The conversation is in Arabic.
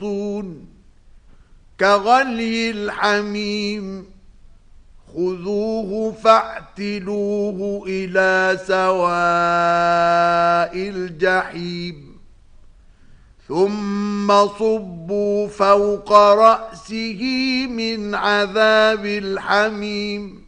يغطون كغلي الحميم خذوه فاعتلوه إلى سواء الجحيم ثم صبوا فوق رأسه من عذاب الحميم